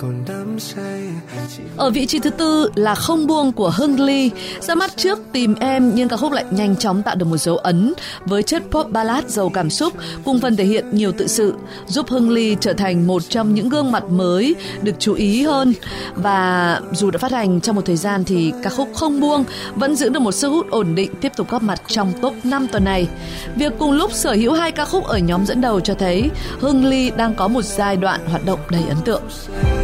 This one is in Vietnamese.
Ở vị trí thứ tư là Không buông của Hưng Ly. Ra mắt trước Tìm Em nhưng ca khúc lại nhanh chóng tạo được một dấu ấn với chất pop ballad giàu cảm xúc cùng phần thể hiện nhiều tự sự, giúp Hưng Ly trở thành một trong những gương mặt mới được chú ý hơn. Và dù đã phát hành trong một thời gian thì ca khúc Không buông vẫn giữ được một sức hút ổn định, tiếp tục góp mặt trong top 5 tuần này. Việc cùng lúc sở hữu hai ca khúc ở nhóm dẫn đầu cho thấy Hưng Ly đang có một giai đoạn hoạt động đầy ấn tượng.